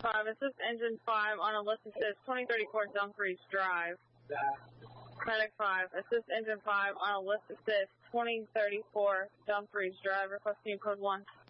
5, assist engine 5 on a list assist 2034 Dumfries Drive. Medic 5, assist engine 5 on a list assist 2034 Dumfries Drive, requesting code 1.